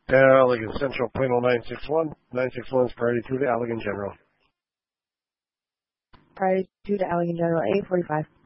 Allegan Central, Plano 961. 961 is priority 2 to Allegan General. Priority 2 to Allegan General, 845.